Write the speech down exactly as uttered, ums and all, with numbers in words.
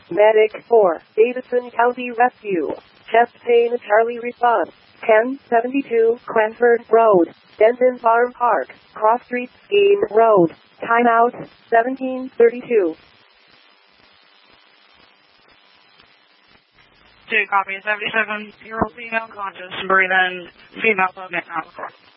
Medic four, Davidson County Rescue. Chest pain, Charlie response. ten seventy-two Cranford Road, Denton Farm Park, Cross Street, Scheme Road. Timeout, seventeen thirty-two. Two copy, seventy-seven year old female conscious, breathing, female subject not recorded.